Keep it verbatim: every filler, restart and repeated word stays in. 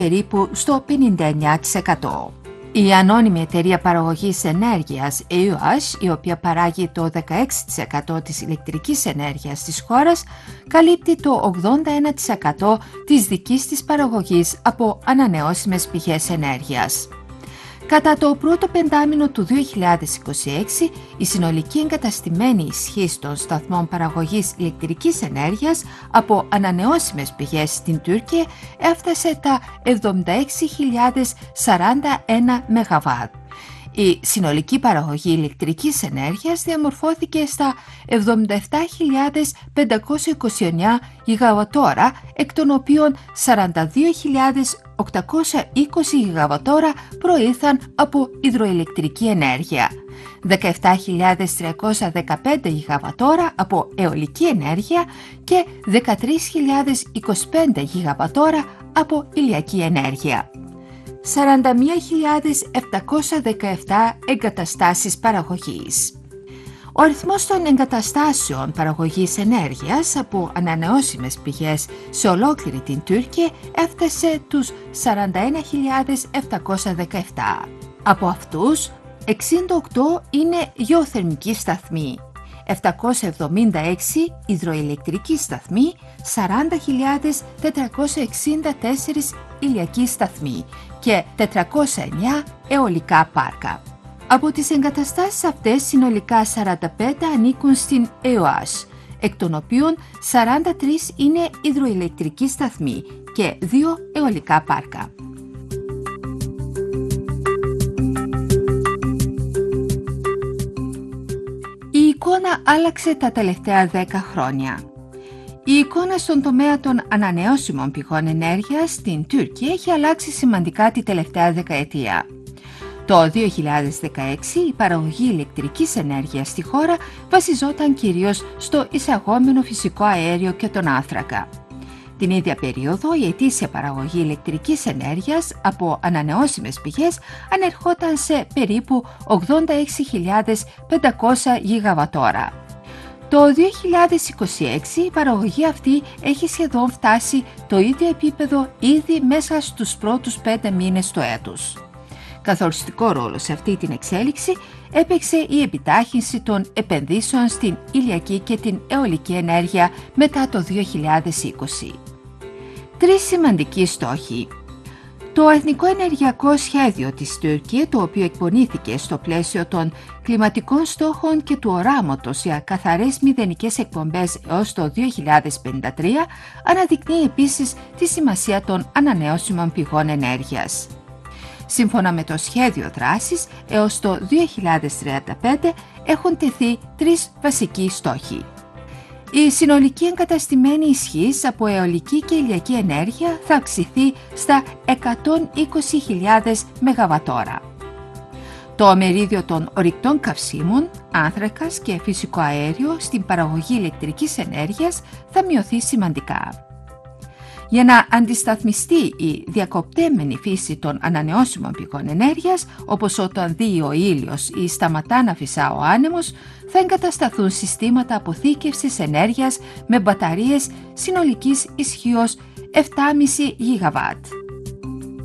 περίπου στο πενήντα εννέα τοις εκατό. Η ανώνυμη εταιρεία παραγωγής ενέργειας ι έι έιτς, η οποία παράγει το δεκαέξι τοις εκατό της ηλεκτρικής ενέργειας της χώρας, καλύπτει το ογδόντα ένα τοις εκατό της δικής της παραγωγής από ανανεώσιμες πηγές ενέργειας. Κατά το πρώτο πεντάμηνο του δύο χιλιάδες είκοσι έξι, η συνολική εγκαταστημένη ισχύς των σταθμών παραγωγής ηλεκτρικής ενέργειας από ανανεώσιμες πηγές στην Τουρκία έφτασε τα εβδομήντα έξι χιλιάδες σαράντα ένα μεγαβάτ. Η συνολική παραγωγή ηλεκτρικής ενέργειας διαμορφώθηκε στα εβδομήντα επτά χιλιάδες πεντακόσια είκοσι εννέα γιγαβατόρα, εκ των οποίων σαράντα δύο χιλιάδες οκτακόσια είκοσι γιγαβατόρα προήλθαν από υδροηλεκτρική ενέργεια, δεκαεπτά χιλιάδες τριακόσια δεκαπέντε γιγαβατόρα από αιωλική ενέργεια και δεκατρείς χιλιάδες είκοσι πέντε γιγαβατόρα από ηλιακή ενέργεια. σαράντα μία χιλιάδες επτακόσια δεκαεπτά εγκαταστάσεις παραγωγής. Ο αριθμός των εγκαταστάσεων παραγωγής ενέργειας από ανανεώσιμες πηγές σε ολόκληρη την Τουρκία έφτασε τους σαράντα ένα χιλιάδες επτακόσια δεκαεπτά. Από αυτούς, εξήντα οκτώ είναι γεωθερμικοί σταθμοί, επτακόσια εβδομήντα έξι υδροηλεκτρικοί σταθμοί, σαράντα χιλιάδες τετρακόσια εξήντα τέσσερα ηλιακοί σταθμοί και τετρακόσια εννέα αιωλικά πάρκα. Από τις εγκαταστάσεις αυτές συνολικά σαράντα πέντε ανήκουν στην ι έι έιτς, εκ των οποίων σαράντα τρία είναι υδροηλεκτρικοί σταθμοί και δύο αιωλικά πάρκα. Η εικόνα άλλαξε τα τελευταία δέκα χρόνια. Η εικόνα στον τομέα των ανανεώσιμων πηγών ενέργειας στην Τουρκία έχει αλλάξει σημαντικά τη τελευταία δεκαετία. Το δύο χιλιάδες δεκαέξι η παραγωγή ηλεκτρικής ενέργειας στη χώρα βασιζόταν κυρίως στο εισαγόμενο φυσικό αέριο και τον άνθρακα. Την ίδια περίοδο η ετήσια παραγωγή ηλεκτρικής ενέργειας από ανανεώσιμες πηγές ανερχόταν σε περίπου ογδόντα έξι χιλιάδες πεντακόσια γιγαβατόρα. Το δύο χιλιάδες είκοσι έξι η παραγωγή αυτή έχει σχεδόν φτάσει το ίδιο επίπεδο ήδη μέσα στους πρώτους πέντε μήνες του έτους. Καθοριστικό ρόλο σε αυτή την εξέλιξη έπαιξε η επιτάχυνση των επενδύσεων στην ηλιακή και την αιωλική ενέργεια μετά το δύο χιλιάδες είκοσι. Τρεις σημαντικοί στόχοι. Το Εθνικό Ενεργειακό Σχέδιο της Τουρκία, το οποίο εκπονήθηκε στο πλαίσιο των κλιματικών στόχων και του οράματος για καθαρές μηδενικές εκπομπές έως το δύο χιλιάδες πενήντα τρία, αναδεικνύει επίσης τη σημασία των ανανεώσιμων πηγών ενέργειας. Σύμφωνα με το σχέδιο δράσης, έως το δύο χιλιάδες τριάντα πέντε έχουν τεθεί τρεις βασικοί στόχοι. Η συνολική εγκαταστημένη ισχύς από αιωλική και ηλιακή ενέργεια θα αυξηθεί στα εκατόν είκοσι χιλιάδες μεγαβατόρα. Το μερίδιο των ορυκτών καυσίμων, άνθρακας και φυσικό αέριο στην παραγωγή ηλεκτρικής ενέργειας θα μειωθεί σημαντικά. Για να αντισταθμιστεί η διακοπτέμενη φύση των ανανεώσιμων πηγών ενέργειας, όπως όταν δει ο ήλιος ή σταματά να φυσά ο άνεμος, θα εγκατασταθούν συστήματα αποθήκευσης ενέργειας με μπαταρίες συνολικής ισχύως επτά κόμμα πέντε γιγαβάτ.